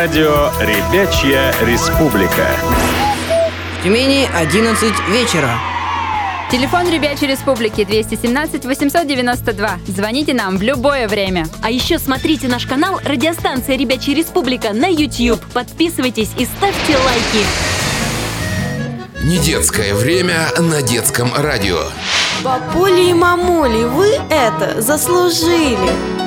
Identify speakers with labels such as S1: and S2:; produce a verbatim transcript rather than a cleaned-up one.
S1: Радио «Ребячья республика».
S2: В Тюмени одиннадцать вечера.
S3: Телефон Ребячей Республики двести семнадцать восемьсот девяносто два. Звоните нам в любое время.
S4: А еще смотрите наш канал «Радиостанция Ребячая Республика» на YouTube. Подписывайтесь и ставьте лайки.
S5: Недетское время на детском радио.
S6: Папули и мамули, вы это заслужили.